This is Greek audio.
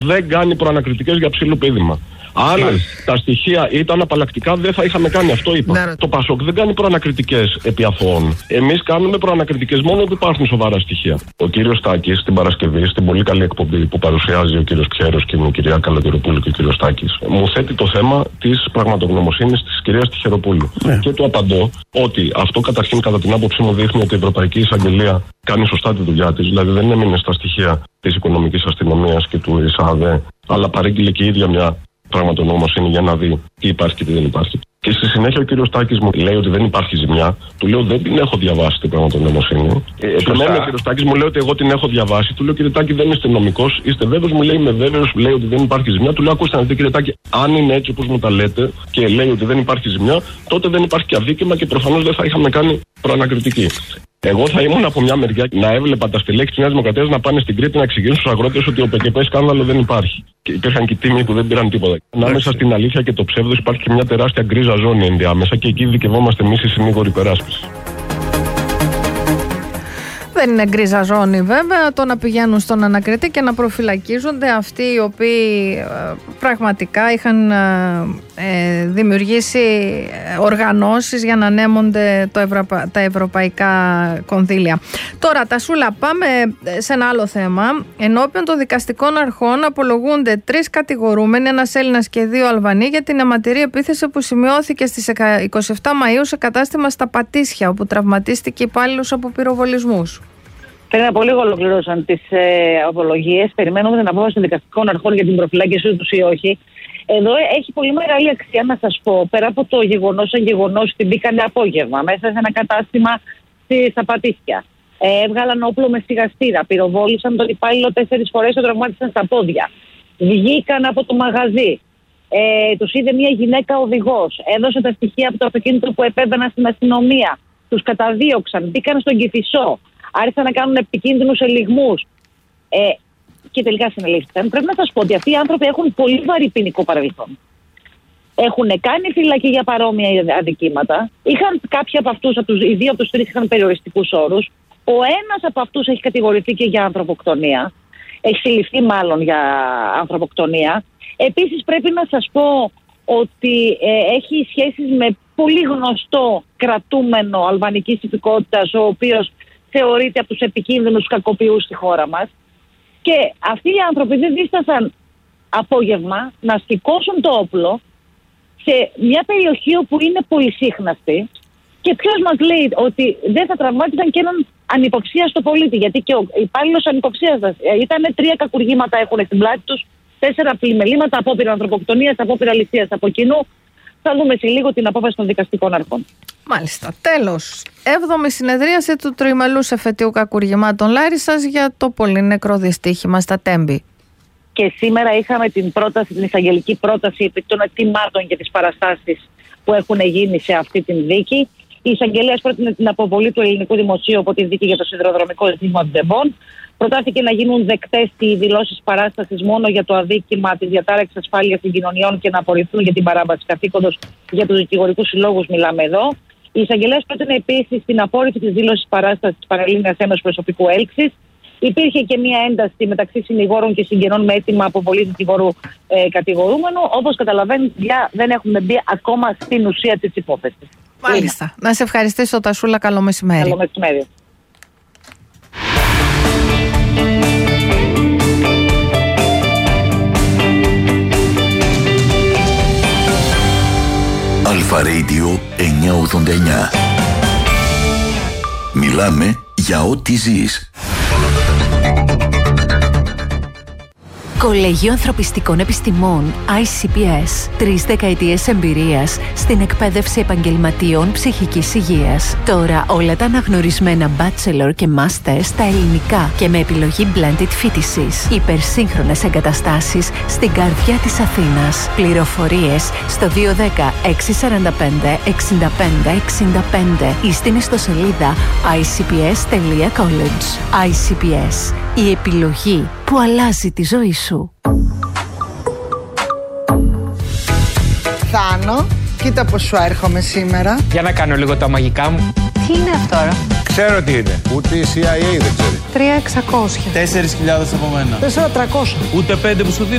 δεν κάνει προανακριτικές για ψηλοπίδημα. Αν τα στοιχεία ήταν απαλλακτικά, δεν θα είχαμε κάνει αυτό, είπα. Ναι. Το Πασόκ δεν κάνει προανακριτικές επί αθώων. Εμείς κάνουμε προανακριτικές μόνο ότι υπάρχουν σοβαρά στοιχεία. Ο κύριος Στάκης την Παρασκευή, στην πολύ καλή εκπομπή που παρουσιάζει ο κύριος Ξέρος και η κυρία Καλατηροπούλου και ο κύριος Στάκης, μου θέτει το θέμα της πραγματογνωμοσύνης της κυρίας Τυχεροπούλου. Ναι. Και του απαντώ ότι αυτό καταρχήν, κατά την άποψή μου, δείχνει ότι η Ευρωπαϊκή Εισαγγελία κάνει σωστά τη δουλειά της. Δηλαδή δεν έμεινε στα στοιχεία της οικονομικής αστυνομίας και του ΙΣΑΔΕ, αλλά παρήγγειλε και η ίδια μια πραγματογνωμοσύνη για να δει τι υπάρχει και τι δεν υπάρχει. Και στη συνέχεια ο κύριος Στάκης μου λέει ότι δεν υπάρχει ζημιά. Του λέω δεν την έχω διαβάσει την πραγματογνωμοσύνη. Επιμένει ο κύριος Στάκης, μου λέει ότι εγώ την έχω διαβάσει. Του λέω κύριε Τάκη, δεν είστε νομικός, είστε βέβαιος? Μου λέει είμαι βέβαιος, λέει ότι δεν υπάρχει ζημιά. Του λέω ακούστε να δείτε κύριε Τάκη, αν είναι έτσι όπως μου τα λέτε και λέει ότι δεν υπάρχει ζημιά, τότε δεν υπάρχει και αδίκημα και προφανώς δεν θα είχαμε κάνει προανακριτική. Εγώ θα ήμουν από μια μεριά να έβλεπα τα στελέχη της Νέας Δημοκρατίας να πάνε στην Κρήτη να εξηγήσουν στους αγρότες ότι ο ΠΚΠ σκάνδαλο δεν υπάρχει. Και υπήρχαν και τίμοι που δεν πήραν τίποτα. Ανάμεσα στην αλήθεια και το ψεύδος υπάρχει και μια τεράστια γκρίζα ζώνη ενδιάμεσα και εκεί δικαιωόμαστε εμείς οι συνήγοροι υπεράσπιση. Δεν είναι γκρίζα ζώνη βέβαια το να πηγαίνουν στον ανακριτή και να προφυλακίζονται αυτοί οι οποίοι πραγματικά είχαν δημιουργήσει οργανώσεις για να ανέμονται τα ευρωπαϊκά κονδύλια. Τώρα Τασούλα, πάμε σε ένα άλλο θέμα. Ενώπιον των δικαστικών αρχών απολογούνται 3 κατηγορούμενοι, ένας Έλληνας και 2 Αλβανοί, για την αιματηρή επίθεση που σημειώθηκε στις 27 Μαΐου σε κατάστημα στα Πατήσια, όπου τραυματίστηκε υπάλληλος από πυροβολισμούς. Πριν από λίγο ολοκληρώσαν τις απολογίες. Περιμένουμε την απόφαση των δικαστικών αρχών για την προφυλάκησή τους ή όχι. Εδώ έχει πολύ μεγάλη αξία να σας πω, πέρα από το γεγονός ότι μπήκανε απόγευμα μέσα σε ένα κατάστημα στα Πατήσια. Έβγαλαν όπλο με σιγαστήρα, πυροβόλησαν τον υπάλληλο 4 φορές, τον τραυμάτισαν στα πόδια. Βγήκαν από το μαγαζί. Τους είδε μια γυναίκα οδηγός. Έδωσε τα στοιχεία από το αυτοκίνητο που επέβαιναν στην αστυνομία. Τους καταδίωξαν, μπήκαν στον Κηφισό. Άρχισαν να κάνουν επικίνδυνους ελιγμούς και τελικά συνελήφθηκαν. Πρέπει να σας πω ότι αυτοί οι άνθρωποι έχουν πολύ βαρύ ποινικό παρελθόν. Έχουν κάνει φυλακή για παρόμοια αδικήματα. Είχαν κάποιοι από αυτούς, οι 2 από τους 3 είχαν περιοριστικούς όρους. Ο ένας από αυτούς έχει κατηγορηθεί και για ανθρωποκτονία. Έχει συλληφθεί μάλλον για ανθρωποκτονία. Επίσης πρέπει να σας πω ότι έχει σχέσεις με πολύ γνωστό κρατούμενο αλβανικής υπηκότητας, ο οποίος θεωρείται από τους επικίνδυνους κακοποιούς στη χώρα μας. Και αυτοί οι άνθρωποι δεν δίστασαν απόγευμα να σηκώσουν το όπλο σε μια περιοχή όπου είναι πολυσύχναστη. Και ποιος μας λέει ότι δεν θα τραυμάτισαν και έναν ανυποψίαστο πολίτη? Γιατί και ο υπάλληλος ανυποψίαστος ήταν 3 κακουργήματα έχουν στην πλάτη τους, 4 πλημελήματα, απόπειρα ανθρωποκτονίας, απόπειρα ληστείας από κοινού. Θα δούμε σε λίγο την απόφαση των δικαστικών αρχών. Μάλιστα. Τέλος. 7η συνεδρίαση του τροιμελούς εφετείου κακουργημάτων Λάρισσας για το πολύ νεκρό δυστύχημα στα Τέμπη. Και σήμερα είχαμε την εισαγγελική πρόταση επί των αιτημάτων και τις παραστάσεις που έχουν γίνει σε αυτή την δίκη. Η εισαγγελέας πρότεινε την αποβολή του ελληνικού δημοσίου από τη δίκη για το σιδηροδρομικό ζήτημα των Τεμπών. Προτάθηκε να γίνουν δεκτές οι δηλώσεις παράστασης μόνο για το αδίκημα της διατάραξης ασφάλειας συγκοινωνιών και να απορριφθούν για την παράβαση καθήκοντος για τους δικηγορικούς συλλόγους. Μιλάμε εδώ. Η εισαγγελέας πρότεινε επίσης την απόρριψη της δήλωσης παράστασης της Πανελλήνιας Ένωσης Προσωπικού Έλξης. Υπήρχε και μία ένταση μεταξύ συνηγόρων και συγγενών με αίτημα αποβολής δικηγόρου κατηγορούμενου. Όπως καταλαβαίνετε, δεν έχουμε μπει ακόμα στην ουσία της υπόθεσης. Μάλιστα. Να σε ευχαριστήσω, Τασούλα. Καλό μεσημέρι. Καλό μεσημέρι. Αλφα Radio 989. Μιλάμε για ό,τι ζεις. Κολέγιο Ανθρωπιστικών Επιστημών ICPS. 3 δεκαετίες εμπειρίας στην εκπαίδευση επαγγελματιών ψυχικής υγείας. Τώρα όλα τα αναγνωρισμένα bachelor και master στα ελληνικά και με επιλογή blended φοιτησης. Υπερσύγχρονες εγκαταστάσεις στην καρδιά της Αθήνας. Πληροφορίες στο 210 645 65 65 ή στην ιστοσελίδα icps.college. ICPS. Η επιλογή που αλλάζει τη ζωή σου. Θάνο, κοίτα πως σου έρχομαι σήμερα. Για να κάνω λίγο τα μαγικά μου. Τι είναι αυτό, ρε? Ξέρω τι είναι. Ούτε η CIA δεν ξέρει. 3.600. 4.000 από μένα. 4.300. Ούτε 5 που σου δίνω.